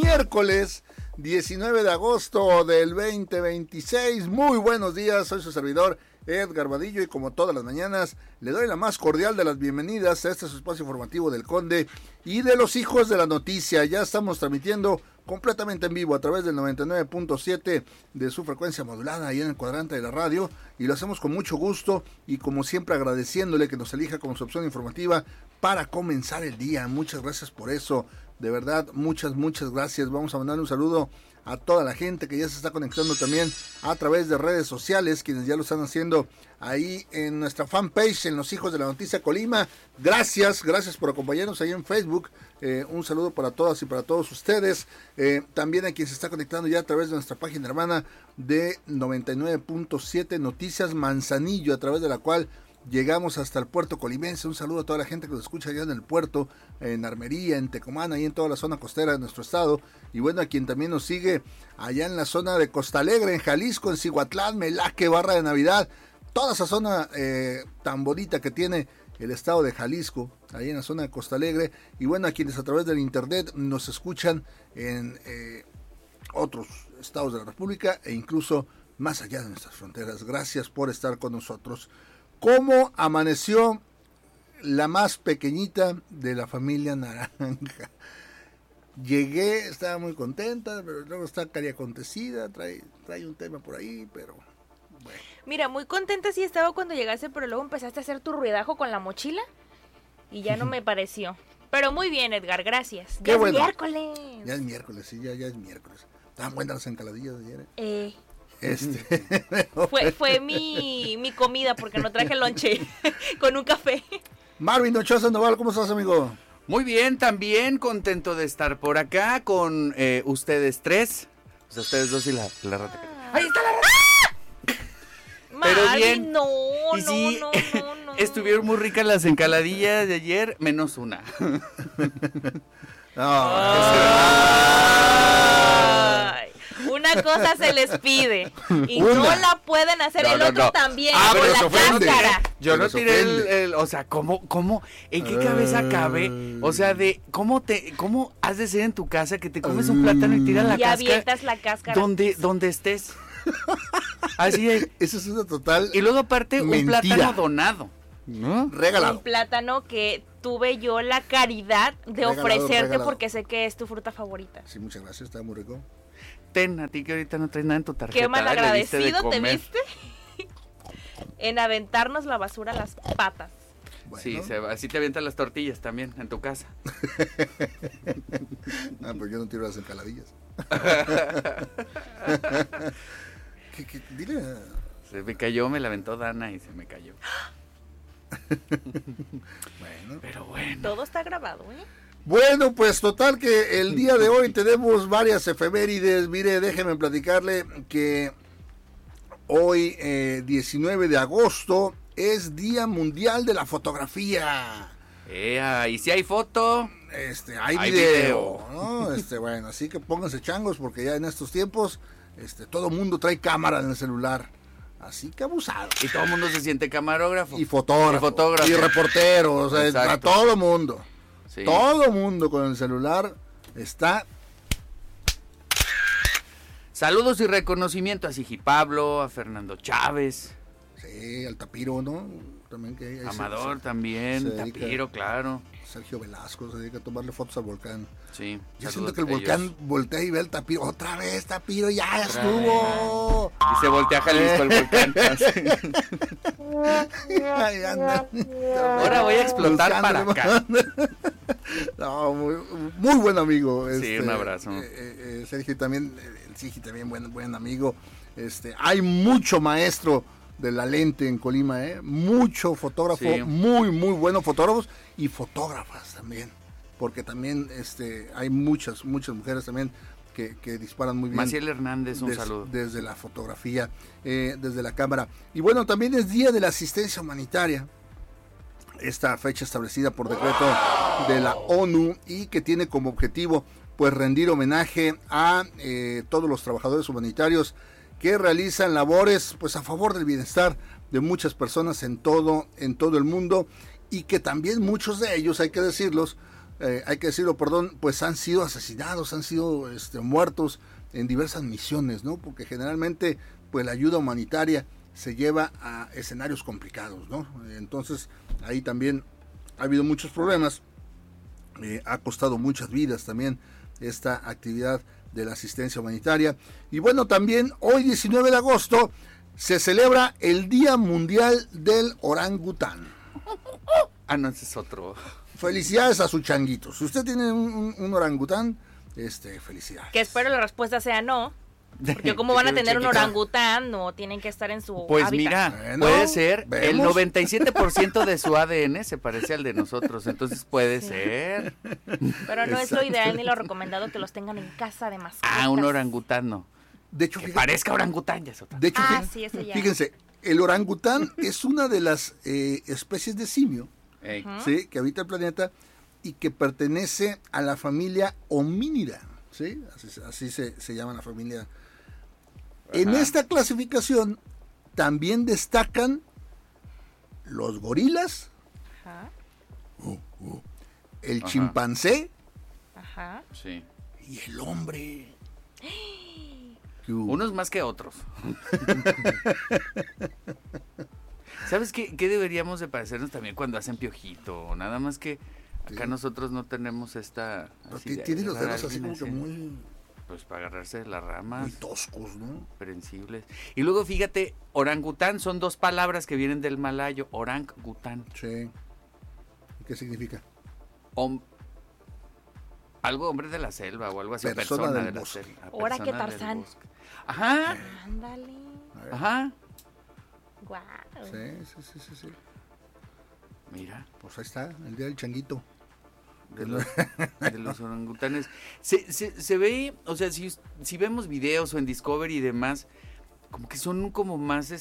miércoles 19 de agosto del 2026. Muy buenos días, soy su servidor Edgar Vadillo y como todas las mañanas le doy la más cordial de las bienvenidas a este su espacio informativo del Conde y de los hijos de la noticia. Ya estamos transmitiendo completamente en vivo a través del 99.7 de su frecuencia modulada ahí en el cuadrante de la radio, y lo hacemos con mucho gusto y como siempre agradeciéndole que nos elija como su opción informativa para comenzar el día. Muchas gracias por eso, de verdad, muchas gracias. Vamos a mandar un saludo a toda la gente que ya se está conectando también a través de redes sociales, quienes ya lo están haciendo ahí en nuestra fanpage, en Los Hijos de la Noticia Colima. Gracias por acompañarnos ahí en Facebook. Un saludo para todas y para todos ustedes. También a quien se está conectando ya a través de nuestra página hermana de 99.7 Noticias Manzanillo, a través de la cual llegamos hasta el puerto colimense. Un saludo a toda la gente que nos escucha allá en el puerto, en Armería, en Tecomán, ahí en toda la zona costera de nuestro estado. Y bueno, a quien también nos sigue allá en la zona de Costa Alegre, en Jalisco, en Cihuatlán, Melaque, Barra de Navidad, toda esa zona tan bonita que tiene el estado de Jalisco, ahí en la zona de Costa Alegre. Y bueno, a quienes a través del internet nos escuchan en otros estados de la República e incluso más allá de nuestras fronteras. Gracias por estar con nosotros. ¿Cómo amaneció la más pequeñita de la familia Naranja? Llegué, estaba muy contenta, pero luego está cariacontecida, trae un tema por ahí, pero bueno. Mira, muy contenta sí estaba cuando llegaste, pero luego empezaste a hacer tu ruidajo con la mochila y ya no me pareció. Pero muy bien, Edgar, gracias. Qué ya bueno. Es miércoles. Ya es miércoles, sí, ya es miércoles. Estaban buenas las encaladillas de ayer. Fue mi comida porque no traje lonche con un café. Marvin Ochoa Sandoval, ¿cómo estás, amigo? Muy bien, también contento de estar por acá con ustedes tres. O sea, ustedes dos y la rata. ¡Ahí está la rata! Pero Marvin, bien. no. Estuvieron muy ricas las encaladillas de ayer, menos una. Una cosa se les pide y Una. no la pueden hacer, el otro también, pero con se la ofende. cáscara. Yo no Pero se tiré ofende. o sea, ¿cómo? ¿En qué cabeza cabe? O sea, ¿cómo has de ser en tu casa que te comes un plátano y tiras la Y cáscara? avientas la cáscara. Donde estés. Así de. Eso es una total Y luego aparte mentira. un plátano donado, ¿no? regalado. Un plátano que tuve yo la caridad de Regalado, ofrecerte regalado. porque sé que es tu fruta favorita. Sí, muchas gracias, está muy rico. Ten, a ti que ahorita no traes nada en tu tarjeta. Qué mal le diste de agradecido te comer. viste en aventarnos la basura a las patas. Bueno. Sí, así te avientan las tortillas también en tu casa. Pero yo no tiro las encaladillas. Dile. Se me cayó, me la aventó Dana y se me cayó. Bueno. Pero bueno. Todo está grabado, ¿eh? Bueno, pues total que el día de hoy tenemos varias efemérides. Mire, déjeme platicarle que hoy, 19 de agosto, es Día Mundial de la Fotografía. Y si hay foto, Hay video, ¿no? Bueno, así que pónganse changos porque ya en estos tiempos, todo mundo trae cámara en el celular. Así que abusado. y todo el mundo se siente camarógrafo. Y fotógrafo. Y reportero, o sea, a Exacto. todo mundo. Sí. Todo mundo con el celular está. Saludos y reconocimiento a Sigi Pablo, a Fernando Chávez, Sí, al Tapiro, ¿no? También que Amador también, se dedica- Tapiro, claro. Sergio Velasco se dedica a tomarle fotos al volcán. Sí. Yo siento saludos que el a volcán ellos. voltea y ve al Tapiro. Otra vez, Tapiro, ya Otra estuvo. Y se voltea a Jalisco el volcán. Ahí anda. Ahora voy a explotar para acá. No, muy buen amigo. Sí, un abrazo. Sergio también, el Sigi también buen amigo. Hay mucho maestro de la lente en Colima, mucho fotógrafo, Sí. muy buenos fotógrafos y fotógrafas también, porque también hay muchas mujeres también que disparan muy bien. Maciel Hernández, un saludo. Desde la fotografía, desde la cámara. Y bueno, también es Día de la Asistencia Humanitaria. Esta fecha establecida por decreto de la ONU y que tiene como objetivo pues rendir homenaje a todos los trabajadores humanitarios que realizan labores pues a favor del bienestar de muchas personas en todo el mundo, y que también muchos de ellos, hay que decirlos, hay que decirlo, perdón, pues han sido asesinados, han sido muertos en diversas misiones, ¿no? Porque generalmente pues la ayuda humanitaria se lleva a escenarios complicados, ¿no? Entonces ahí también ha habido muchos problemas, ha costado muchas vidas también esta actividad de la asistencia humanitaria. Y bueno, también hoy 19 de agosto se celebra el Día Mundial del Orangután. Ah, no, ese es otro. Felicidades a su changuito. Si usted tiene un orangután, felicidades. Que espero la respuesta sea no. Porque como van a tener un orangután, no tienen que estar en su Pues hábitat. mira, Bueno, puede ser, ¿vemos? el 97% de su ADN se parece al de nosotros, entonces puede ser. Pero no es lo ideal ni lo recomendado que los tengan en casa de mascotas. Ah, un orangután no. De hecho, Que parezca orangután ya es otra. de hecho, Sí, eso ya. fíjense, el orangután es una de las especies de simio, Ey. ¿sí? Que habita el planeta y que pertenece a la familia homínida, ¿sí? Así se llama la familia. En Ajá. esta clasificación también destacan los gorilas, Ajá, el Ajá. chimpancé ajá. Sí. y el hombre. ¿Qué hubo? Unos más que otros. ¿Sabes qué deberíamos de parecernos también cuando hacen piojito? Nada más que acá Sí. nosotros no tenemos esta... Pero así de tiene los agarrar dedos a así alguien como que muy, Pues para agarrarse de las muy ramas, toscos, ¿no? prensibles. Y luego fíjate, orangután son dos palabras que vienen del malayo. Orangután. Sí. ¿Qué significa? Algo hombre de la selva o algo así. Persona del de la bosque. selva. Ahora que Persona del Tarzán. bosque. Ajá, Ándale. A ver. ajá. Guau. Sí. Mira, Pues ahí está, el día del changuito. de los orangutanes. Se ve, o sea, si vemos videos o en Discovery y demás, como que son como más,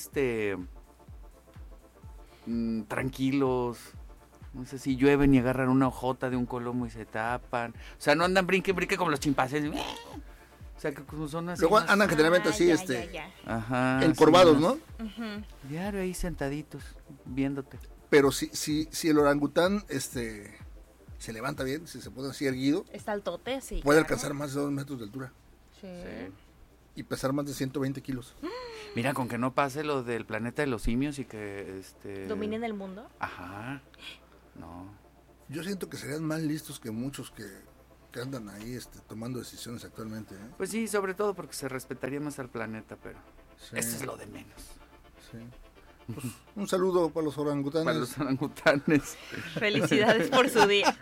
tranquilos. No sé si llueven y agarran una hojota de un colomo y se tapan. O sea, no andan brinque como los chimpancés. O sea, que como son así. Luego más- andan generalmente así, Ya. Ajá. encorvados, sí, ¿no? Ujú. Diario ahí sentaditos, viéndote. Pero si el orangután se levanta bien, si se pone así erguido, Está al tote, sí. puede claro. alcanzar más de 2 metros de altura Sí. Sí. y pesar más de 120 kilos. Mira, con que no pase lo del planeta de los simios y que ¿Dominen el mundo? Ajá. No. Yo siento que serían más listos que muchos que andan ahí tomando decisiones actualmente. ¿Eh? Pues sí, sobre todo porque se respetaría más al planeta, pero Sí, eso es lo de menos. sí. Pues, un saludo para los orangutanes. Para los orangutanes. Felicidades por su día.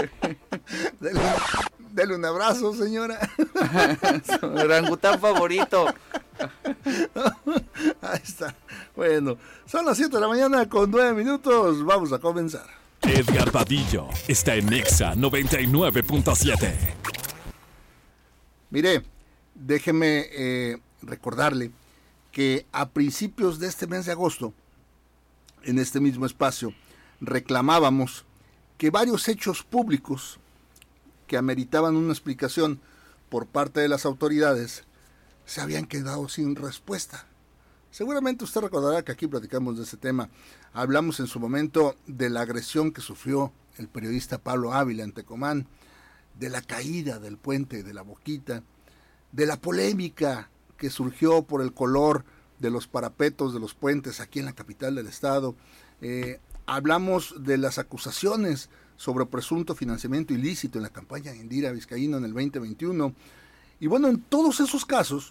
Dele un abrazo, señora. Su orangután favorito. Ahí está. Bueno, son las 7 de la mañana con 9 minutos. Vamos a comenzar. Edgar Vadillo está en Nexa 99.7. Mire, déjeme recordarle que a principios de este mes de agosto, en este mismo espacio, reclamábamos que varios hechos públicos que ameritaban una explicación por parte de las autoridades se habían quedado sin respuesta. Seguramente usted recordará que aquí platicamos de ese tema. Hablamos en su momento de la agresión que sufrió el periodista Pablo Ávila en Tecomán, de la caída del puente de la Boquita, de la polémica que surgió por el color de los parapetos de los puentes aquí en la capital del estado. Hablamos de las acusaciones sobre presunto financiamiento ilícito en la campaña de Indira Vizcaíno en el 2021. Y bueno, en todos esos casos,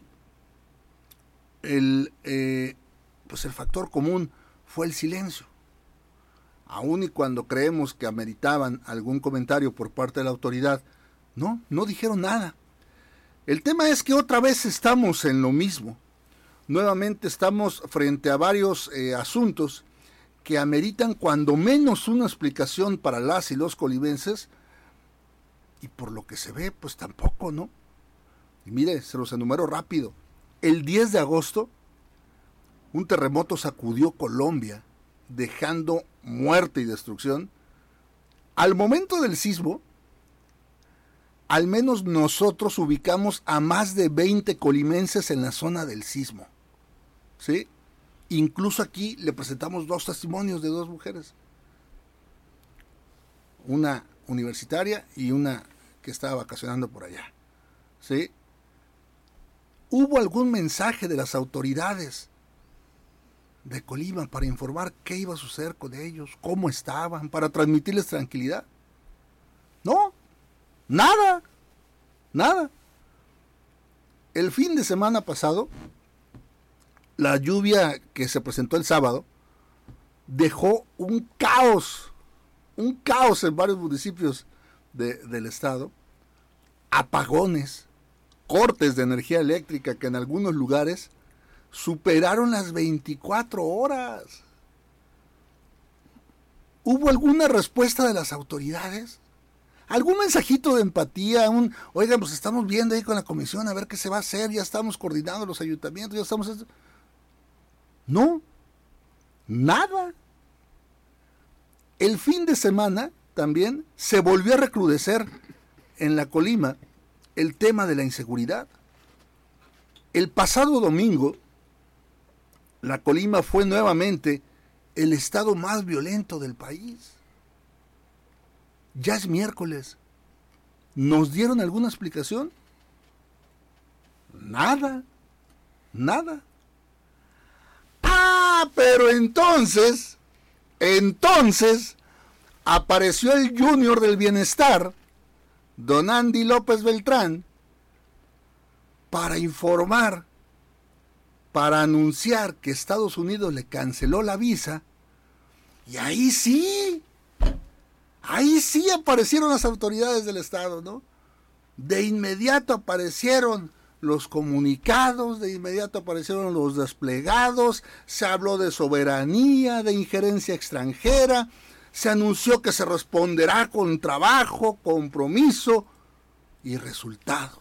el factor común fue el silencio. Aun y cuando creemos que ameritaban algún comentario por parte de la autoridad, no dijeron nada. El tema es que otra vez estamos en lo mismo. Nuevamente estamos frente a varios asuntos que ameritan cuando menos una explicación para las y los colimenses, y por lo que se ve, pues tampoco, ¿no? Y mire, se los enumero rápido. El 10 de agosto, un terremoto sacudió Colombia, dejando muerte y destrucción. Al momento del sismo, al menos nosotros ubicamos a más de 20 colimenses en la zona del sismo, ¿sí? Incluso aquí le presentamos 2 testimonios de 2 mujeres. Una universitaria y una que estaba vacacionando por allá. ¿Sí? ¿Hubo algún mensaje de las autoridades de Colima para informar qué iba a suceder con ellos, cómo estaban, para transmitirles tranquilidad? No, nada. El fin de semana pasado, la lluvia que se presentó el sábado dejó un caos en varios municipios del estado, apagones, cortes de energía eléctrica que en algunos lugares superaron las 24 horas. ¿Hubo alguna respuesta de las autoridades? ¿Algún mensajito de empatía? Oigan, pues estamos viendo ahí con la comisión a ver qué se va a hacer, ya estamos coordinando los ayuntamientos, ya estamos... No, nada. El fin de semana también se volvió a recrudecer en la Colima el tema de la inseguridad. El pasado domingo, la Colima fue nuevamente el estado más violento del país. Ya es miércoles. ¿Nos dieron alguna explicación? Nada. Pero entonces apareció el Junior del Bienestar, don Andy López Beltrán, para informar, para anunciar que Estados Unidos le canceló la visa, y ahí sí aparecieron las autoridades del estado, ¿no? De inmediato aparecieron los comunicados, de inmediato aparecieron los desplegados, se habló de soberanía, de injerencia extranjera, se anunció que se responderá con trabajo, compromiso y resultados.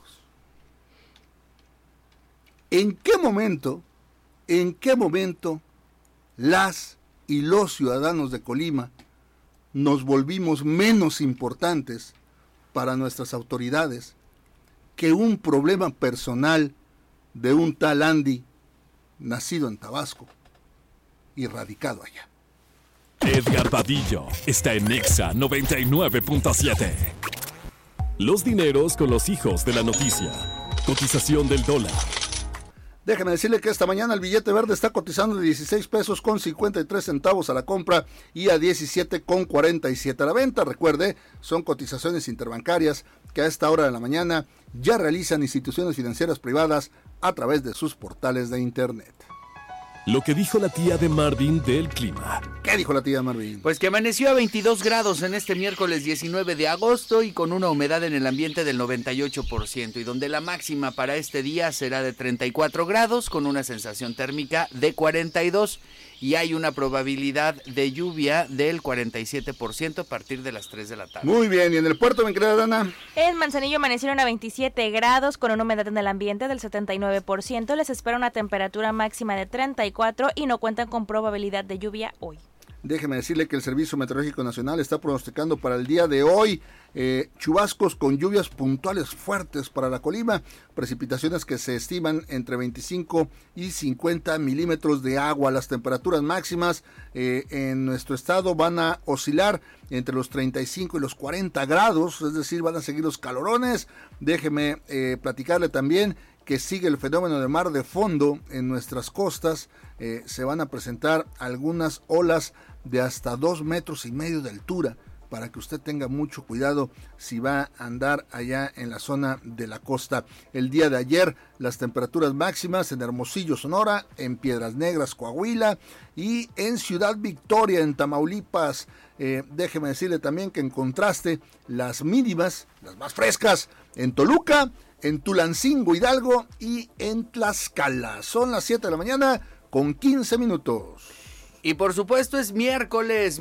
¿En qué momento las y los ciudadanos de Colima nos volvimos menos importantes para nuestras autoridades que un problema personal de un tal Andy, nacido en Tabasco y radicado allá? Edgar Vadillo está en Nexa 99.7. Los dineros con los hijos de la noticia. Cotización del dólar. Déjeme decirle que esta mañana el billete verde está cotizando de 16 pesos con 53 centavos a la compra y a 17 con 47 a la venta. Recuerde, son cotizaciones interbancarias que a esta hora de la mañana ya realizan instituciones financieras privadas a través de sus portales de internet. Lo que dijo la tía de Marvin del clima. ¿Qué dijo la tía Marvin? Pues que amaneció a 22 grados en este miércoles 19 de agosto y con una humedad en el ambiente del 98%, y donde la máxima para este día será de 34 grados con una sensación térmica de 42, y hay una probabilidad de lluvia del 47% a partir de las 3 de la tarde. Muy bien, ¿y en el puerto, mi querida Dana? En Manzanillo amanecieron a 27 grados con una humedad en el ambiente del 79%. Les espera una temperatura máxima de 34 y no cuentan con probabilidad de lluvia hoy. Déjeme decirle que el Servicio Meteorológico Nacional está pronosticando para el día de hoy chubascos con lluvias puntuales fuertes para la Colima, precipitaciones que se estiman entre 25 y 50 milímetros de agua. Las temperaturas máximas en nuestro estado van a oscilar entre los 35 y los 40 grados, es decir, van a seguir los calorones. Déjeme platicarle también que sigue el fenómeno de mar de fondo en nuestras costas. Se van a presentar algunas olas de hasta 2,5 metros de altura, para que usted tenga mucho cuidado si va a andar allá en la zona de la costa. El día de ayer, las temperaturas máximas en Hermosillo, Sonora, en Piedras Negras, Coahuila, y en Ciudad Victoria, en Tamaulipas. Déjeme decirle también que en contraste, las mínimas, las más frescas, en Toluca, en Tulancingo, Hidalgo y en Tlaxcala. Son las 7 de la mañana con 15 minutos. Y por supuesto es miércoles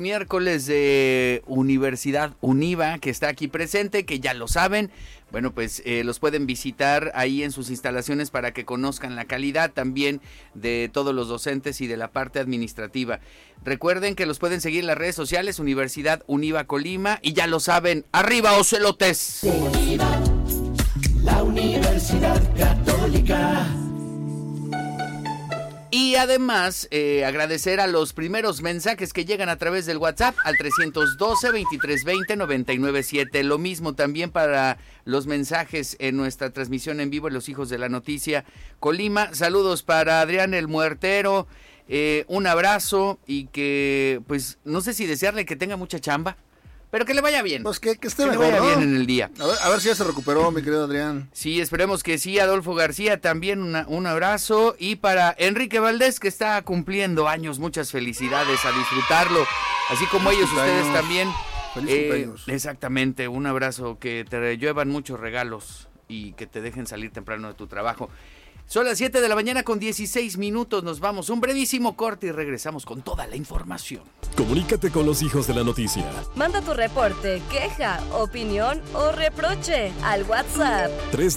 de Universidad UNIVA, que está aquí presente, que ya lo saben. Bueno, pues los pueden visitar ahí en sus instalaciones para que conozcan la calidad también de todos los docentes y de la parte administrativa. Recuerden que los pueden seguir en las redes sociales, Universidad UNIVA Colima, y ya lo saben, ¡arriba Ocelotes! UNIVA, la Universidad Católica. Y Y además, agradecer a los primeros mensajes que llegan a través del WhatsApp al 312-2320-997. Lo mismo también para los mensajes en nuestra transmisión en vivo en Los Hijos de la Noticia Colima. Saludos para Adrián el Muertero. Un abrazo y que, pues, no sé si desearle que tenga mucha chamba, pero que le vaya bien. Pues que esté mejor, mejor, ¿no? bien en el día. A ver si ya se recuperó, mi querido Adrián. Sí, esperemos que sí. Adolfo García también un abrazo. Y para Enrique Valdés, que está cumpliendo años, muchas felicidades, a disfrutarlo. Así como ellos, ustedes también. Feliz cumpleaños. Exactamente, un abrazo, que te llevan muchos regalos y que te dejen salir temprano de tu trabajo. Son las 7 de la mañana con 16 minutos, nos vamos un brevísimo corte y regresamos con toda la información. Comunícate con Los Hijos de la Noticia. Manda tu reporte, queja, opinión o reproche al WhatsApp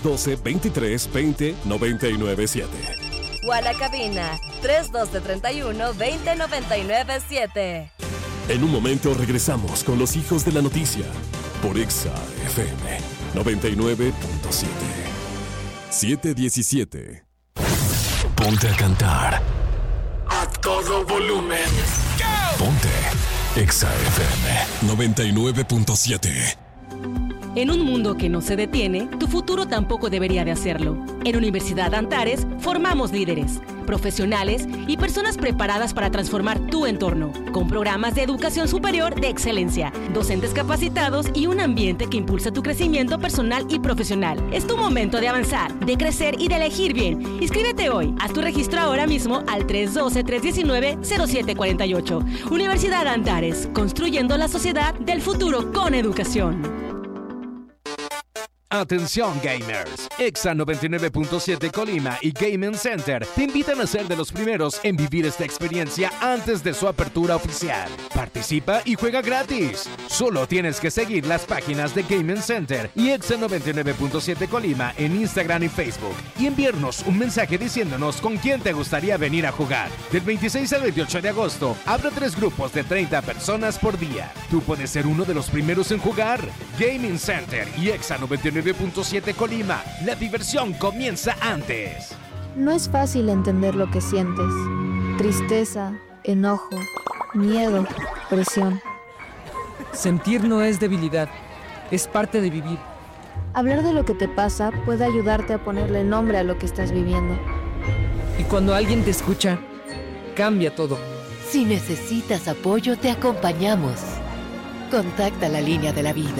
312-2320-997. o a la cabina 312-31-20-997. En un momento regresamos con Los Hijos de la Noticia por Exa FM 99.7. 7:17. Ponte a cantar a todo volumen. Ponte Exa FM 99.7. En un mundo que no se detiene, tu futuro tampoco debería de hacerlo. En Universidad Antares formamos líderes, profesionales y personas preparadas para transformar tu entorno, con programas de educación superior de excelencia, docentes capacitados y un ambiente que impulsa tu crecimiento personal y profesional. Es tu momento de avanzar, de crecer y de elegir bien. Inscríbete hoy. Haz tu registro ahora mismo al 312-319-0748. Universidad Antares, construyendo la sociedad del futuro con educación. Atención gamers, Exa 99.7 Colima y Gaming Center te invitan a ser de los primeros en vivir esta experiencia antes de su apertura oficial. Participa y juega gratis. Solo tienes que seguir las páginas de Gaming Center y Exa 99.7 Colima en Instagram y Facebook y enviarnos un mensaje diciéndonos con quién te gustaría venir a jugar. Del 26 al 28 de agosto habrá 3 grupos de 30 personas por día. Tú puedes ser uno de los primeros en jugar. Gaming Center y Exa 99.7 Colima, la diversión comienza antes. No es fácil entender lo que sientes. Tristeza, enojo, miedo, presión. Sentir no es debilidad, es parte de vivir. Hablar de lo que te pasa puede ayudarte a ponerle nombre a lo que estás viviendo. Y cuando alguien te escucha, cambia todo. Si necesitas apoyo, te acompañamos. Contacta la línea de la vida.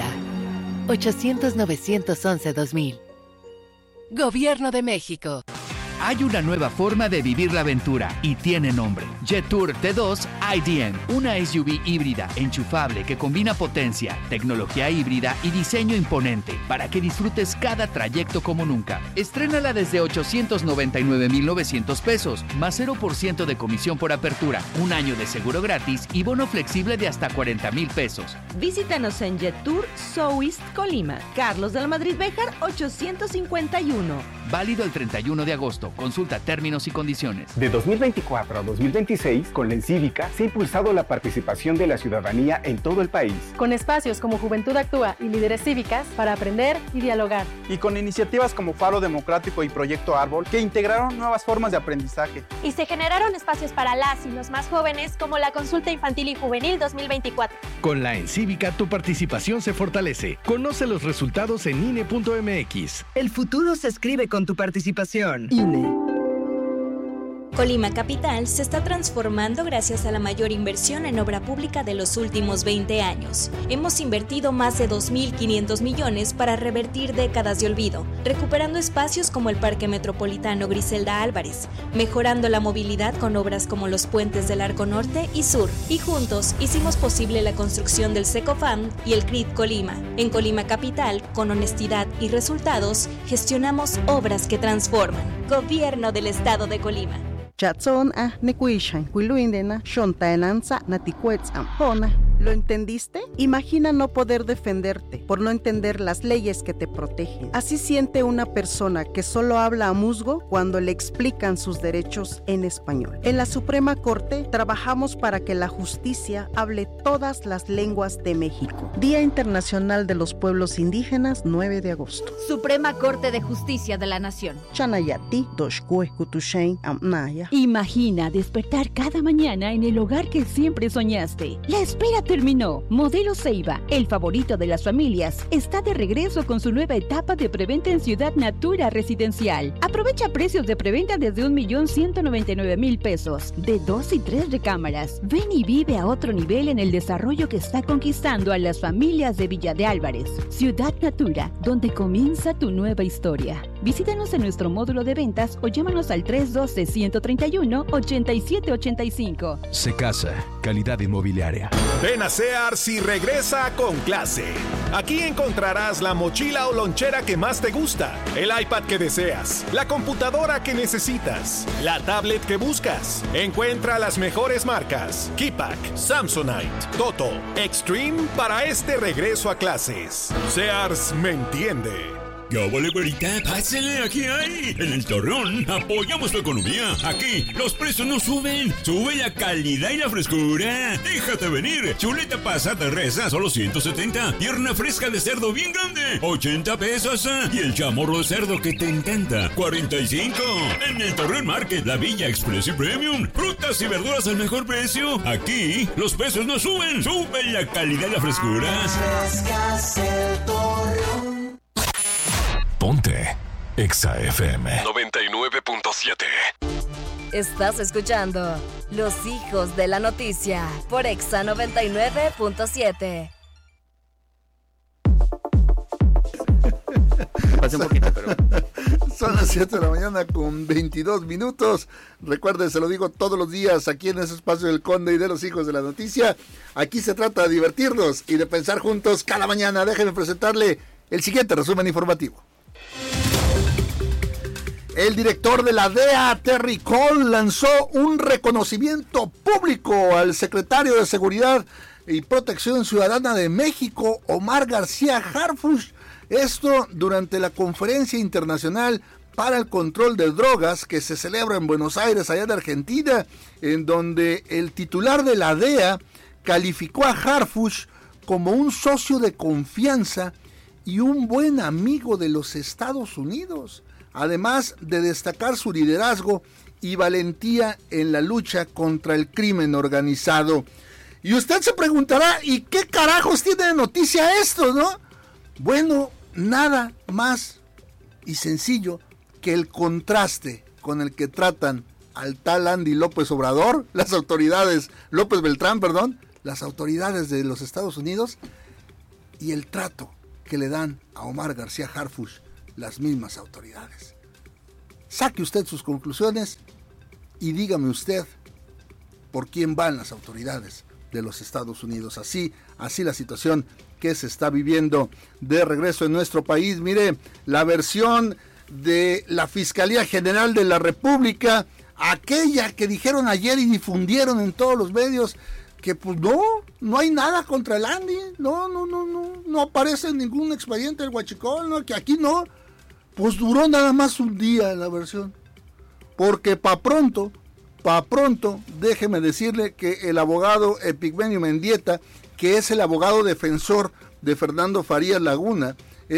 800-911-2000. Gobierno de México. Hay una nueva forma de vivir la aventura y tiene nombre. Jetour T2 IDN, una SUV híbrida enchufable que combina potencia, tecnología híbrida y diseño imponente para que disfrutes cada trayecto como nunca. Estrénala desde 899,900 pesos, más 0% de comisión por apertura, un año de seguro gratis y bono flexible de hasta 40,000 pesos. Visítanos en Jetour South Colima, Carlos de la Madrid Béjar 851. Válido el 31 de agosto. Consulta términos y condiciones. De 2024 a 2026, con la Encívica se ha impulsado la participación de la ciudadanía en todo el país. Con espacios como Juventud Actúa y Líderes Cívicas para aprender y dialogar. Y con iniciativas como Faro Democrático y Proyecto Árbol que integraron nuevas formas de aprendizaje. Y se generaron espacios para las y los más jóvenes como la Consulta Infantil y Juvenil 2024. Con la Encívica tu participación se fortalece. Conoce los resultados en INE.mx. El futuro se escribe con tu participación. INE. Colima Capital se está transformando gracias a la mayor inversión en obra pública de los últimos 20 años. Hemos invertido más de 2.500 millones para revertir décadas de olvido, recuperando espacios como el Parque Metropolitano Griselda Álvarez, mejorando la movilidad con obras como los puentes del Arco Norte y Sur, y juntos hicimos posible la construcción del Secofam y el CRIT Colima. En Colima Capital, con honestidad y resultados, gestionamos obras que transforman. Gobierno del Estado de Colima. Chatson a nekuishan, kuiluindena, shontaenanza, naticuetz ampona. ¿Lo entendiste? Imagina no poder defenderte por no entender las leyes que te protegen. Así siente una persona que solo habla a musgo cuando le explican sus derechos en español. En la Suprema Corte trabajamos para que la justicia hable todas las lenguas de México. Día Internacional de los Pueblos Indígenas, 9 de agosto. Suprema Corte de Justicia de la Nación. Chanayati, Doshkue, Kutushain, Amnaya. Imagina despertar cada mañana en el hogar que siempre soñaste. La espera terminó. Modelo Ceiba, el favorito de las familias, está de regreso con su nueva etapa de preventa en Ciudad Natura Residencial. Aprovecha precios de preventa desde 1,199,000 pesos, de 2 y 3 recámaras. Ven y vive a otro nivel en el desarrollo que está conquistando a las familias de Villa de Álvarez. Ciudad Natura, donde comienza tu nueva historia. Visítanos en nuestro módulo de ventas o llámanos al 312-131-8785. Secasa, calidad inmobiliaria. Ven a Sears y regresa con clase. Aquí encontrarás la mochila o lonchera que más te gusta, el iPad que deseas, la computadora que necesitas, la tablet que buscas. Encuentra las mejores marcas: Keypack, Samsonite, Toto, Extreme para este regreso a clases. Sears me entiende. Yo, vale, güerita, pásale, aquí hay. En el Torreón apoyamos tu economía. Aquí los precios no suben, sube la calidad y la frescura. Déjate venir. Chuleta pasada de res a solo 170. Pierna fresca de cerdo bien grande, 80 pesos. Y el chamorro de cerdo que te encanta, 45. En el Torreón Market, la Villa Express y Premium. Frutas y verduras al mejor precio. Aquí los precios no suben, sube la calidad y la frescura. Ponte Exa FM 99.7. Estás escuchando Los Hijos de la Noticia por Exa 99.7. Pasé un poquito, pero... Son las 7 de la mañana con 22 minutos. Recuerden, se lo digo todos los días aquí en ese espacio del Conde y de los Hijos de la Noticia. Aquí se trata de divertirnos y de pensar juntos cada mañana. Déjenme presentarle el siguiente resumen informativo. El director de la DEA, Terry Cole, lanzó un reconocimiento público al secretario de Seguridad y Protección Ciudadana de México, Omar García Harfuch. Esto durante la Conferencia Internacional para el Control de Drogas que se celebra en Buenos Aires, allá de Argentina, en donde el titular de la DEA calificó a Harfuch como un socio de confianza y un buen amigo de los Estados Unidos, además de destacar su liderazgo y valentía en la lucha contra el crimen organizado. Y usted se preguntará, ¿y qué carajos tiene de noticia esto, no? Bueno, nada más y sencillo que el contraste con el que tratan al tal Andy López Obrador, las autoridades, López Beltrán, perdón, las autoridades de los Estados Unidos, y el trato que le dan a Omar García Harfuch las mismas autoridades. Saque usted sus conclusiones y dígame usted por quién van las autoridades de los Estados Unidos. Así la situación que se está viviendo de regreso en nuestro país. Mire, la versión de la Fiscalía General de la República, aquella que dijeron ayer y difundieron en todos los medios, que pues no hay nada contra el Andy, no aparece ningún expediente del huachicol, no, que aquí no, pues duró nada más un día la versión, porque pa' pronto, déjeme decirle que el abogado Epigmenio Mendieta, que es el abogado defensor de Fernando Farías Laguna,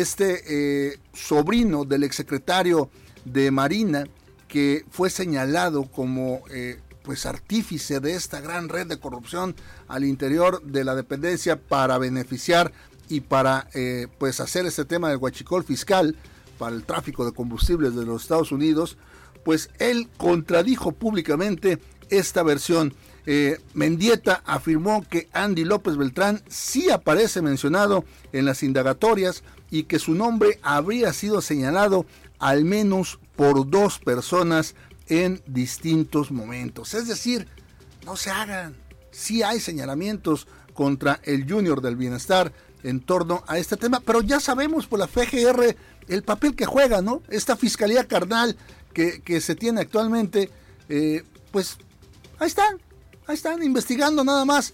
sobrino del exsecretario de Marina, que fue señalado como pues artífice de esta gran red de corrupción al interior de la dependencia para beneficiar y para pues hacer este tema del huachicol fiscal para el tráfico de combustibles de los Estados Unidos, pues él contradijo públicamente esta versión. Mendieta afirmó que Andy López Beltrán sí aparece mencionado en las indagatorias y que su nombre habría sido señalado al menos por 2 personas en distintos momentos. Es decir, no se hagan, sí hay señalamientos contra el Junior del Bienestar en torno a este tema, pero ya sabemos por la FGR el papel que juega, ¿no? Esta fiscalía carnal que se tiene actualmente, pues ahí están investigando nada más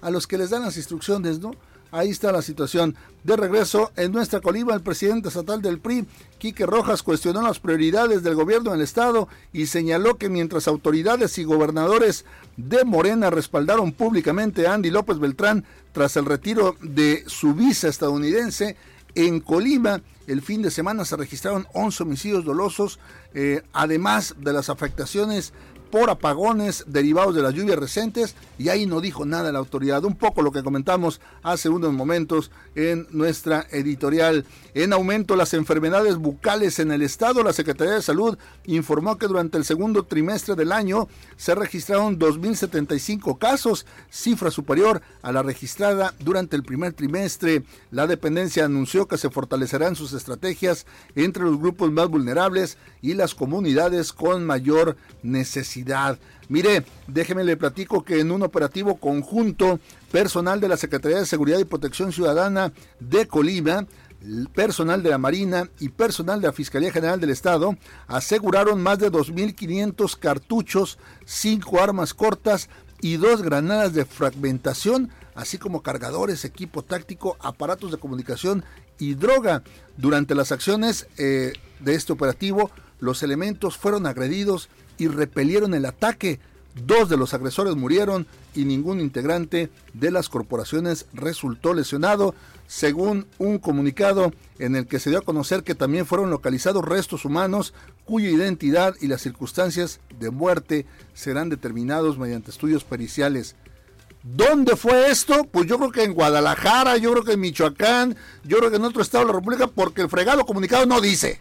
a los que les dan las instrucciones, ¿no? Ahí está la situación. De regreso en nuestra Colima, el presidente estatal del PRI, Quique Rojas, cuestionó las prioridades del gobierno del estado y señaló que mientras autoridades y gobernadores de Morena respaldaron públicamente a Andy López Beltrán tras el retiro de su visa estadounidense, en Colima el fin de semana se registraron 11 homicidios dolosos, además de las afectaciones por apagones derivados de las lluvias recientes, y ahí no dijo nada la autoridad. Un poco lo que comentamos hace unos momentos en nuestra editorial. En aumento las enfermedades bucales en el estado, la Secretaría de Salud informó que durante el segundo trimestre del año se registraron 2.075 casos, cifra superior a la registrada durante el primer trimestre. La dependencia anunció que se fortalecerán sus estrategias entre los grupos más vulnerables y las comunidades con mayor necesidad. Mire, déjeme le platico que en un operativo conjunto, personal de la Secretaría de Seguridad y Protección Ciudadana de Colima, personal de la Marina y personal de la Fiscalía General del Estado aseguraron más de 2.500 cartuchos, 5 armas cortas y 2 granadas de fragmentación, así como cargadores, equipo táctico, aparatos de comunicación y droga. Durante las acciones de este operativo, los elementos fueron agredidos y repelieron el ataque. 2 de los agresores murieron y ningún integrante de las corporaciones resultó lesionado, según un comunicado en el que se dio a conocer que también fueron localizados restos humanos cuya identidad y las circunstancias de muerte serán determinados mediante estudios periciales. ¿Dónde fue esto? Pues yo creo que en Guadalajara, yo creo que en Michoacán, yo creo que en otro estado de la República, porque el fregado comunicado no dice.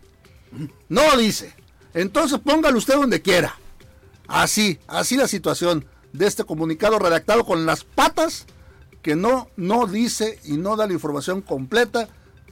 No dice. Entonces póngalo usted donde quiera. Así la situación de este comunicado redactado con las patas, que no dice y no da la información completa,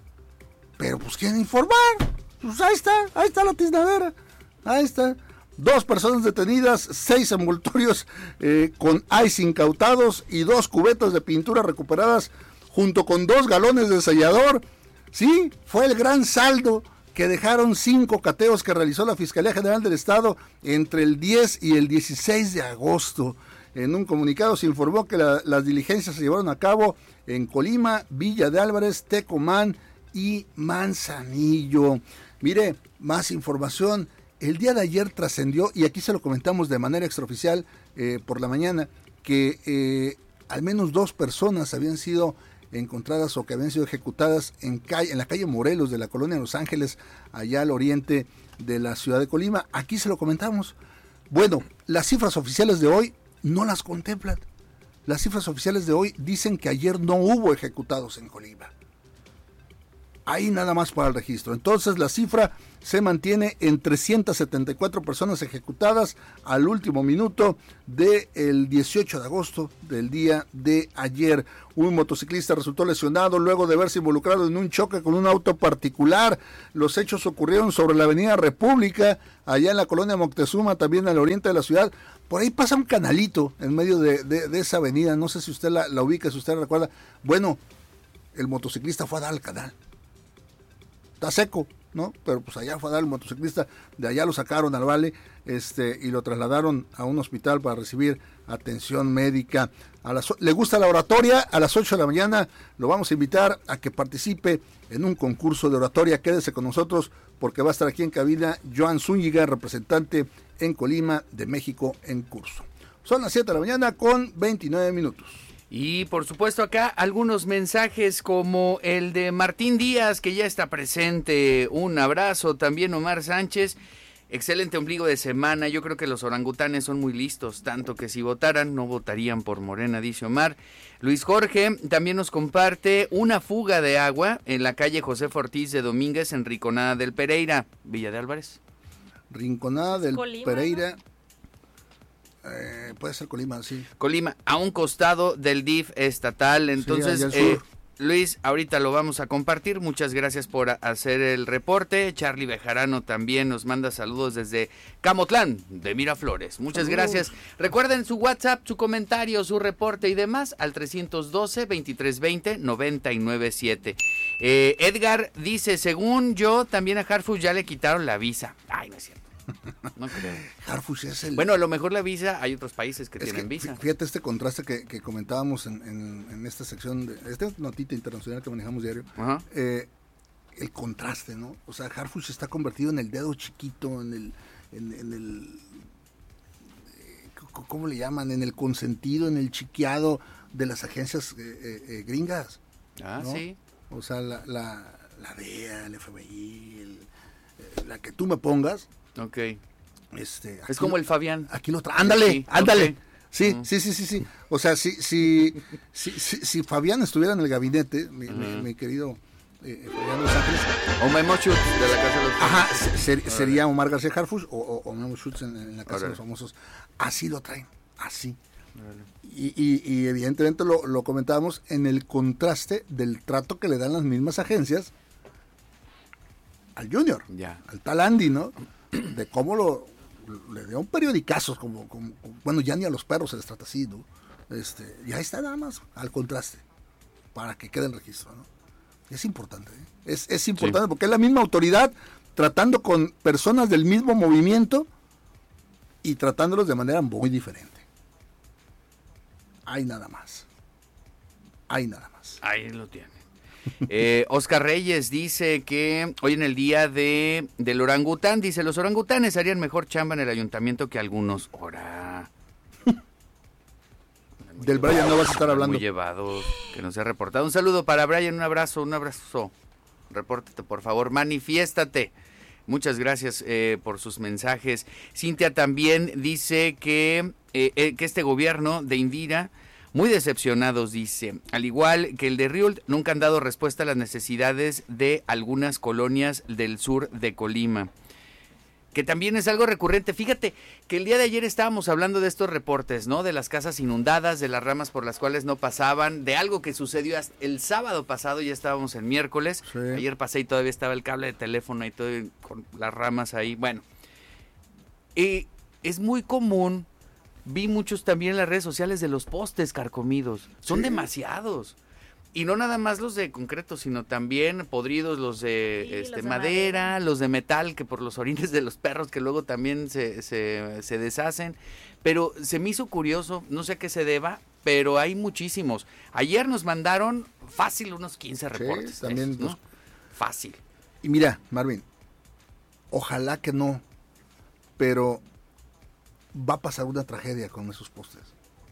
pero pues quieren informar. Pues ahí está la tiznadera, ahí está. 2 personas detenidas, 6 envoltorios con ice incautados y 2 cubetas de pintura recuperadas, junto con 2 galones de sellador. Sí, fue el gran saldo que dejaron 5 cateos que realizó la Fiscalía General del Estado entre el 10 y el 16 de agosto. En un comunicado se informó que las diligencias se llevaron a cabo en Colima, Villa de Álvarez, Tecomán y Manzanillo. Mire, más información. El día de ayer trascendió, y aquí se lo comentamos de manera extraoficial por la mañana, que al menos 2 personas habían sido encontradas o que habían sido ejecutadas en la calle Morelos de la colonia Los Ángeles, allá al oriente de la ciudad de Colima. Aquí se lo comentamos. Bueno, las cifras oficiales de hoy no las contemplan. Las cifras oficiales de hoy dicen que ayer no hubo ejecutados en Colima. Ahí nada más para el registro. Entonces la cifra se mantiene en 374 personas ejecutadas al último minuto del 18 de agosto del día de ayer. Un motociclista resultó lesionado luego de verse involucrado en un choque con un auto particular. Los hechos ocurrieron sobre la avenida República, allá en la colonia Moctezuma, también al oriente de la ciudad. Por ahí pasa un canalito en medio de esa avenida. No sé si usted la ubica, si usted la recuerda. Bueno, el motociclista fue a dar al canal. Está seco, ¿no? Pero pues allá fue a dar el motociclista, de allá lo sacaron al vale, y lo trasladaron a un hospital para recibir atención médica. ¿Le gusta la oratoria? A las 8 de la mañana lo vamos a invitar a que participe en un concurso de oratoria. Quédese con nosotros porque va a estar aquí en cabina Joan Zúñiga, representante en Colima de México en curso. Son las 7 de la mañana con 29 minutos. Y por supuesto acá algunos mensajes como el de Martín Díaz, que ya está presente. Un abrazo. También Omar Sánchez. Excelente ombligo de semana. Yo creo que los orangutanes son muy listos, tanto que si votaran no votarían por Morena, dice Omar. Luis Jorge también nos comparte una fuga de agua en la calle José Ortiz de Domínguez en Rinconada del Pereira, Villa de Álvarez. Rinconada del Colima, Pereira. Puede ser Colima, sí. Colima, a un costado del DIF estatal. Entonces, sí, Luis, ahorita lo vamos a compartir. Muchas gracias por hacer el reporte. Charlie Bejarano también nos manda saludos desde Camotlán de Miraflores. Muchas gracias. Recuerden su WhatsApp, su comentario, su reporte y demás al 312-2320-997. Edgar dice, según yo, también a Harfuch ya le quitaron la visa. Ay, no es cierto. No creo. Harfush es el... Bueno, a lo mejor la visa, hay otros países que tienen visa. Fíjate este contraste que comentábamos en esta sección, de esta notita internacional que manejamos diario. Ajá. El contraste, ¿no? O sea, Harfush está convertido en el dedo chiquito, en el ¿cómo le llaman? En el consentido, en el chiqueado de las agencias gringas. Ah, ¿no? sí. O sea, la DEA, el FBI, la que tú me pongas. Ok. Es como el Fabián. Aquí lo ándale, sí, ándale. Okay. Sí. O sea, si Fabián estuviera en el gabinete, mi querido Fabián Los Ángeles. O Memo Schutz de la Casa de los Famosos. Ajá, sería Omar García Harfush o Memo Schutz en la Casa de los Famosos. Así lo traen, así. Y evidentemente lo comentábamos en el contraste del trato que le dan las mismas agencias al Junior, al tal Andy, ¿no? De cómo le dio un periodicazo, como bueno, ya ni a los perros se les trata así, ¿no? Ya está nada más al contraste, para que quede el registro, ¿no? Es importante, ¿eh? Es importante porque es la misma autoridad tratando con personas del mismo movimiento y tratándolos de manera muy diferente. Hay nada más. Ahí lo tiene. Oscar Reyes dice que hoy en el día del orangután, dice, los orangutanes harían mejor chamba en el ayuntamiento que algunos. Ahora. Del Brian no vas a estar hablando. Muy llevado, que nos ha reportado. Un saludo para Brian, un abrazo. Repórtate, por favor, manifiéstate. Muchas gracias por sus mensajes. Cintia también dice que este gobierno de Indira, muy decepcionados, dice, al igual que el de Riult, nunca han dado respuesta a las necesidades de algunas colonias del sur de Colima, que también es algo recurrente. Fíjate que el día de ayer estábamos hablando de estos reportes, ¿no? De las casas inundadas, de las ramas por las cuales no pasaban, de algo que sucedió hasta el sábado pasado, ya estábamos en miércoles. Sí. Ayer pasé y todavía estaba el cable de teléfono y todo con las ramas ahí. Bueno, es muy común. Vi muchos también en las redes sociales de los postes carcomidos. Son demasiados. Y no nada más los de concreto, sino también podridos, los de los madera, los de metal, que por los orines de los perros que luego también se deshacen. Pero se me hizo curioso, no sé a qué se deba, pero hay muchísimos. Ayer nos mandaron fácil unos 15 reportes. Sí, también esos, ¿no? Fácil. Y mira, Marvin, ojalá que no, pero va a pasar una tragedia con esos postes.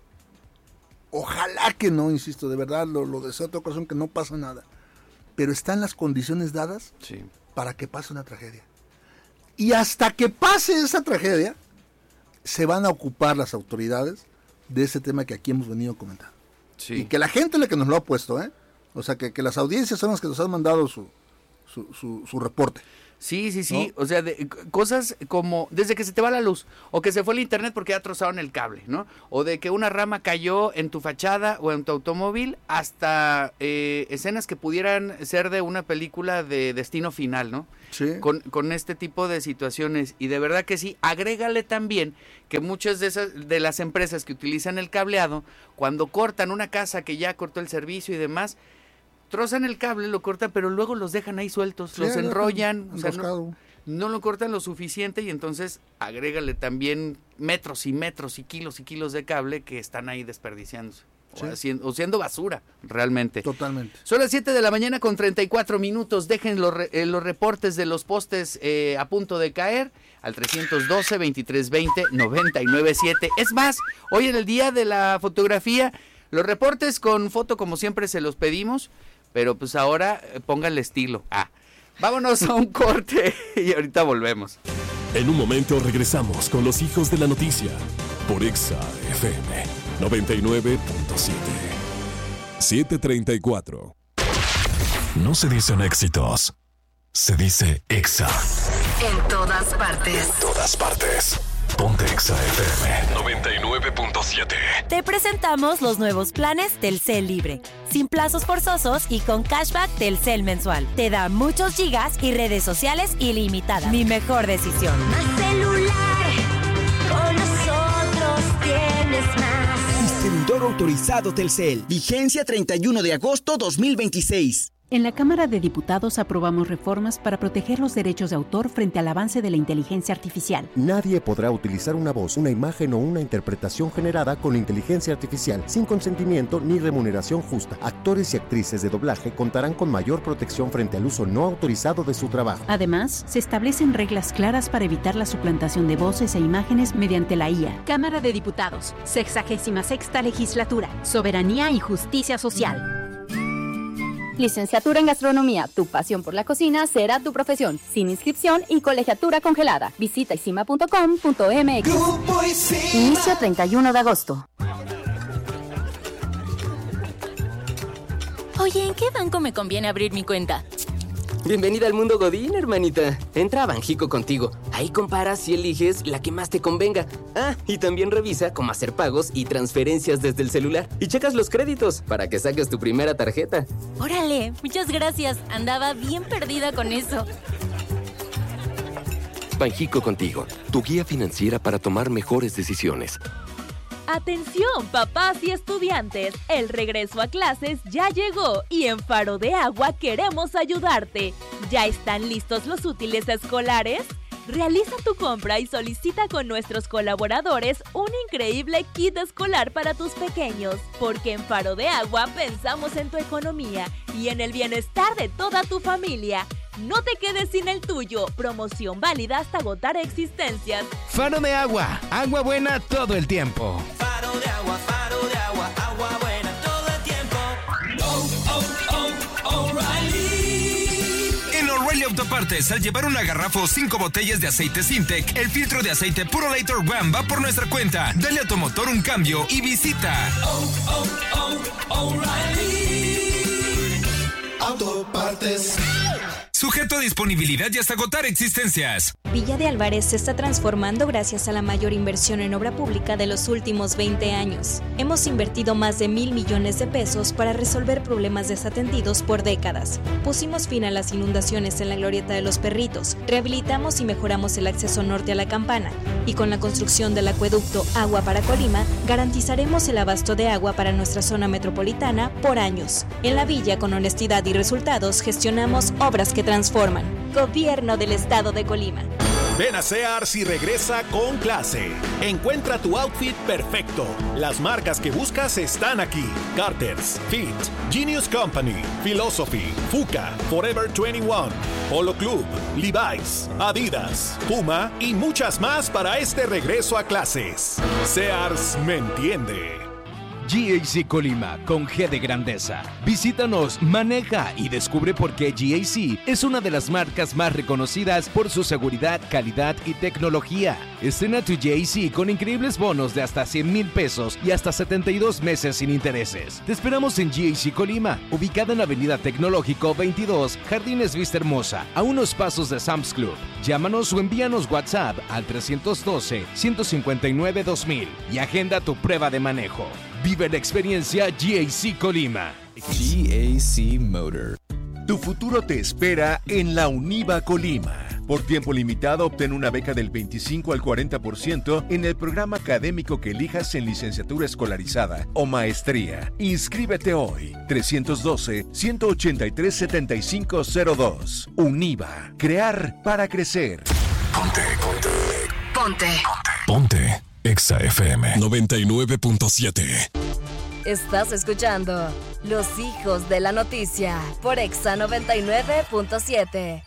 Ojalá que no, insisto, de verdad, lo deseo de todo corazón, que no pase nada. Pero están las condiciones dadas para que pase una tragedia. Y hasta que pase esa tragedia, se van a ocupar las autoridades de ese tema que aquí hemos venido comentando. Sí. Y que la gente es la que nos lo ha puesto, ¿eh? O sea, que las audiencias son las que nos han mandado su reporte. Sí. ¿No? O sea, cosas como desde que se te va la luz, o que se fue el internet porque ya trozaron el cable, ¿no? O de que una rama cayó en tu fachada o en tu automóvil, hasta escenas que pudieran ser de una película de Destino Final, ¿no? Sí. Con este tipo de situaciones. Y de verdad que sí, agrégale también que muchas de las empresas que utilizan el cableado, cuando cortan una casa que ya cortó el servicio y demás, trozan el cable, lo cortan, pero luego los dejan ahí sueltos, los enrollan, o sea, no lo cortan lo suficiente, y entonces agrégale también metros y metros y kilos de cable que están ahí desperdiciándose, o siendo basura, realmente. Totalmente. Son las 7 de la mañana con 34 minutos, dejen los reportes de los postes a punto de caer al 312-2320-997. Es más, hoy en el día de la fotografía, los reportes con foto como siempre se los pedimos, pero pues ahora pónganle estilo. Vámonos a un corte y ahorita volvemos. En un momento regresamos con los hijos de la noticia por Exa FM 99.7. 7:34. No se dicen éxitos, se dice Exa. En todas partes. En todas partes. Ponte Exa FM 99.7. Te presentamos los nuevos planes Telcel Libre, sin plazos forzosos y con cashback Telcel mensual. Te da muchos gigas y redes sociales ilimitadas. Mi mejor decisión. Más celular, con nosotros tienes más. Distribuidor autorizado Telcel. Vigencia 31 de agosto 2026. En la Cámara de Diputados aprobamos reformas para proteger los derechos de autor frente al avance de la inteligencia artificial. Nadie podrá utilizar una voz, una imagen o una interpretación generada con inteligencia artificial sin consentimiento ni remuneración justa. Actores y actrices de doblaje contarán con mayor protección frente al uso no autorizado de su trabajo. Además, se establecen reglas claras para evitar la suplantación de voces e imágenes mediante la IA. Cámara de Diputados, 66ª Legislatura, Soberanía y Justicia Social. Licenciatura en Gastronomía, tu pasión por la cocina será tu profesión, sin inscripción y colegiatura congelada. Visita isima.com.mx. Inicio 31 de agosto. Oye, ¿en qué banco me conviene abrir mi cuenta? Bienvenida al mundo Godín, hermanita. Entra a Banjico Contigo. Ahí comparas y eliges la que más te convenga. Ah, y también revisa cómo hacer pagos y transferencias desde el celular. Y checas los créditos para que saques tu primera tarjeta. Órale, muchas gracias. Andaba bien perdida con eso. Banjico Contigo, tu guía financiera para tomar mejores decisiones. Atención, papás y estudiantes, el regreso a clases ya llegó y en Faro de Agua queremos ayudarte. ¿Ya están listos los útiles escolares? Realiza tu compra y solicita con nuestros colaboradores un increíble kit escolar para tus pequeños, porque en Faro de Agua pensamos en tu economía y en el bienestar de toda tu familia. No te quedes sin el tuyo. Promoción válida hasta agotar existencias. Faro de Agua. Agua buena todo el tiempo. Faro de agua, agua buena todo el tiempo. O'Reilly. En O'Reilly Autopartes, al llevar una garrafa o 5 botellas de aceite Sintec, el filtro de aceite Purolator One va por nuestra cuenta. Dale a tu motor un cambio y visita O'Reilly Autopartes. Sujeto a disponibilidad y hasta agotar existencias. Villa de Álvarez se está transformando gracias a la mayor inversión en obra pública de los últimos 20 años. Hemos invertido más de 1,000 millones de pesos para resolver problemas desatendidos por décadas. Pusimos fin a las inundaciones en la Glorieta de los Perritos, rehabilitamos y mejoramos el acceso norte a la Campana, y con la construcción del acueducto Agua para Colima, garantizaremos el abasto de agua para nuestra zona metropolitana por años. En la villa, con honestidad y resultados, gestionamos obras que transforman. Gobierno del Estado de Colima. Ven a Sears y regresa con clase. Encuentra tu outfit perfecto. Las marcas que buscas están aquí. Carter's, Fit, Genius Company, Philosophy, Fuka, Forever 21, Polo Club, Levi's, Adidas, Puma y muchas más para este regreso a clases. Sears me entiende. GAC Colima, con G de grandeza. Visítanos, maneja y descubre por qué GAC es una de las marcas más reconocidas por su seguridad, calidad y tecnología. Estrena tu GAC con increíbles bonos de hasta 100,000 pesos y hasta 72 meses sin intereses. Te esperamos en GAC Colima, ubicada en Avenida Tecnológico 22, Jardines Vista Hermosa, a unos pasos de Sam's Club. Llámanos o envíanos WhatsApp al 312-159-2000 y agenda tu prueba de manejo. Vive la experiencia GAC Colima. GAC Motor. Tu futuro te espera en la UNIVA Colima. Por tiempo limitado, obtén una beca del 25 al 40% en el programa académico que elijas en licenciatura escolarizada o maestría. Inscríbete hoy. 312-183-7502. UNIVA. Crear para crecer. Ponte. Exa FM 99.7. Estás escuchando Los Hijos de la Noticia por Exa 99.7.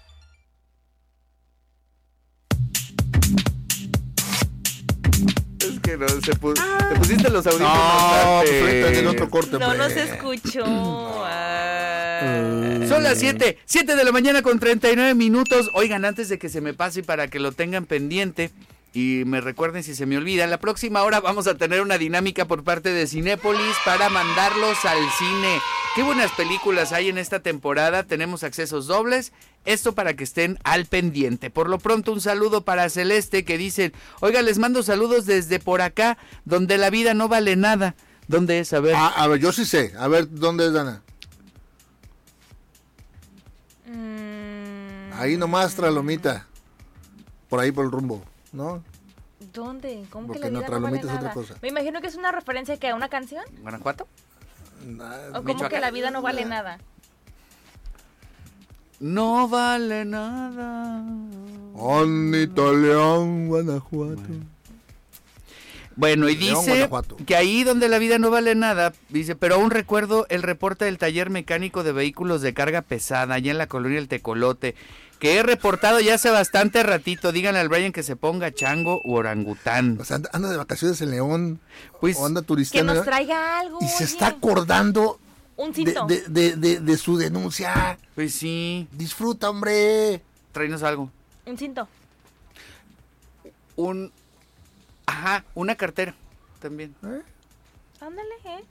Es que no, te pusiste los audífonos. No, pues ahorita en el otro corte. No se escuchó. Son las 7 de la mañana con 39 minutos. Oigan, antes de que se me pase y para que lo tengan pendiente y me recuerden si se me olvida, la próxima hora vamos a tener una dinámica por parte de Cinépolis para mandarlos al cine. Qué buenas películas hay en esta temporada, tenemos accesos dobles, esto para que estén al pendiente. Por lo pronto un saludo para Celeste que dicen, oiga, les mando saludos desde por acá, donde la vida no vale nada. ¿Dónde es? A ver. A ver, yo sí sé. A ver, ¿dónde es, Dana? Ahí nomás, Tralomita. Por ahí por el rumbo, ¿no? ¿Dónde? ¿Cómo Porque que la vida no vale es otra nada? cosa. Me imagino que es una referencia que a una canción. ¿Guanajuato? ¿O cómo que la vida no vale nada? no vale nada. Bonito León, Guanajuato. Bueno, y León, dice Guanajuato. que ahí donde la vida no vale nada, dice, pero aún recuerdo el reporte del taller mecánico de vehículos de carga pesada, allá en la colonia El Tecolote, que he reportado ya hace bastante ratito. Díganle al Brian que se ponga chango u orangután. O sea, anda de vacaciones en León, pues, o anda Que turisteando. nos traiga algo. Y se oye. está acordando Un cinto. de su denuncia. Pues sí. Disfruta, hombre. Tráenos algo. Un cinto. Una cartera también. Ándale,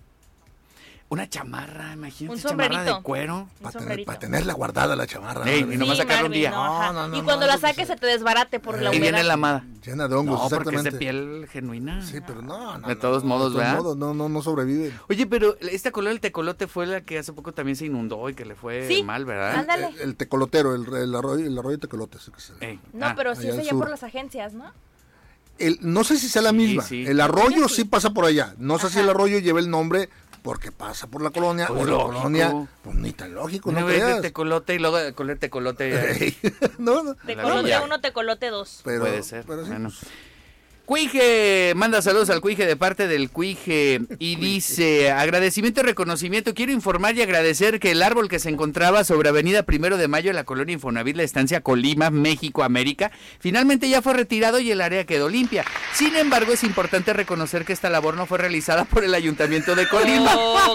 Una chamarra, imagínate, Un chamarra sombrerito. de cuero. Para tenerla guardada la chamarra. Ey, ¿no? y nomás sacarla un día. Ajá. Y cuando la saques se te desbarate por la Y humedad. viene la amada. Llena de hongos, No, porque es exactamente. de piel genuina. Sí, pero no. De todos modos, ¿verdad? No sobrevive. Oye, pero esta colonia del Tecolote fue la que hace poco también se inundó y que le fue mal, ¿verdad? Ándale. El tecolotero, el arroyo Tecolote. No, pero sí allá es al allá sur. por las agencias, ¿no? No sé si sea la misma. sí. El arroyo sí pasa por allá. No sé si el arroyo lleva el nombre porque pasa por la colonia Pues o la lógico. colonia. Pues ni tan lógico, no Una vez de creas. Tecolote y luego de color Tecolote. No. Tecolote 1, Tecolote 2. Puede ser. pero sí. Bueno. Cuije, manda saludos al Cuije de parte del Cuije y dice, agradecimiento y reconocimiento, quiero informar y agradecer que el árbol que se encontraba sobre Avenida 1 de Mayo en la colonia Infonavit, la estancia Colima, México, América, finalmente ya fue retirado y el área quedó limpia. Sin embargo, es importante reconocer que esta labor no fue realizada por el Ayuntamiento de Colima.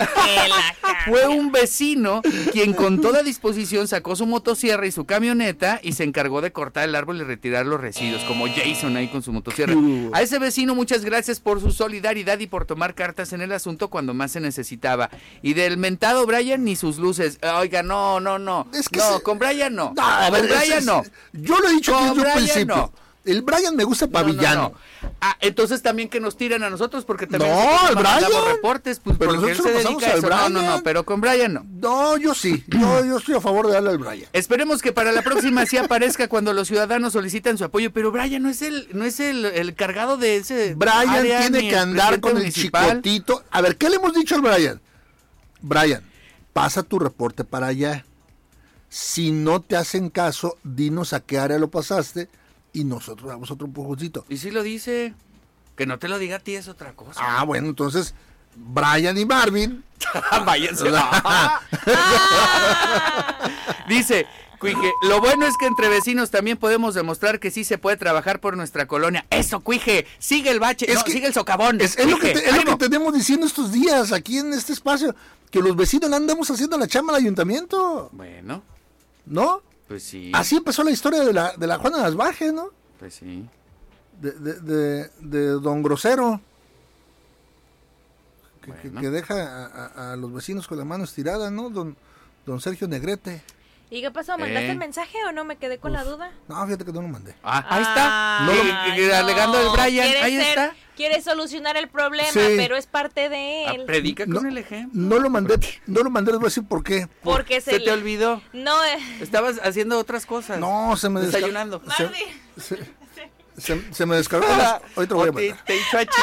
Fue un vecino quien con toda disposición sacó su motosierra y su camioneta y se encargó de cortar el árbol y retirar los residuos, como Jason ahí con su motosierra. A ese vecino muchas gracias por su solidaridad y por tomar cartas en el asunto cuando más se necesitaba. Y del mentado Brian ni sus luces. Oiga, no. Es que con Brian no. No, a ver, Con Brian no. Yo lo he dicho Con desde un Brian principio. no. El Brian me gusta pavillano. Entonces también que nos tiran a nosotros porque también No, nosotros el mandamos Brian. reportes, pues Pero porque él nosotros se lo pasamos dedica a eso. al Brian. No, pero con Brian no. No, yo sí. Yo estoy a favor de darle al Brian. Esperemos que para la próxima sí aparezca cuando los ciudadanos solicitan su apoyo, pero Brian no es el cargado de ese Brian área, tiene ni que andar presidente con el municipal. chicotito. A ver, ¿qué le hemos dicho al Brian? Brian, pasa tu reporte para allá. Si no te hacen caso, dinos a qué área lo pasaste y nosotros damos otro empujoncito. Y si lo dice, que no te lo diga a ti es otra cosa. Ah, bueno, entonces, Brian y Marvin. Váyanse. Dice, Cuije, lo bueno es que entre vecinos también podemos demostrar que sí se puede trabajar por nuestra colonia. Eso, Cuije, sigue el bache, sigue el socavón. Es lo que tenemos diciendo estos días aquí en este espacio, que los vecinos le andamos haciendo la chamba al ayuntamiento. Bueno. ¿No? Pues sí. Así empezó la historia de la Juana Nasbaje, ¿no? Pues sí. De Don Grosero. Bueno. Que deja a los vecinos con la mano estirada, ¿no? Don Sergio Negrete. ¿Y qué pasó? ¿Mandaste el mensaje o no? Me quedé con la duda. No, fíjate que no lo mandé. Ahí está. Alegando el Brian, ahí está. Quiere solucionar el problema, Sí. pero es parte de él. Predica con el ejemplo. No lo mandé, les voy a decir por qué. Porque se te olvidó. No, estabas haciendo otras cosas. No, se me desayunando. Se me descargó. Ahorita lo voy a mandar. Te echó a